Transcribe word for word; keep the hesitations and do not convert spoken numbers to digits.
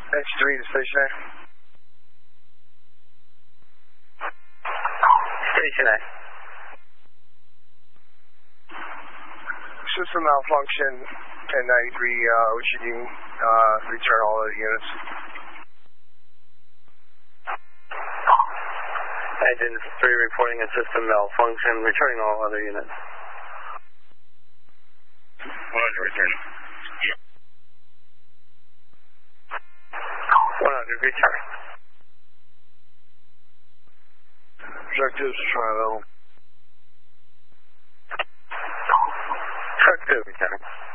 X three to stationary. Stationary. System malfunction, ten ninety-three, uh, we should uh, return all other units. Engine three reporting a system malfunction, returning all other units. Roger, returning. one hundred, return. Objectives, Charlie. Truck two, return.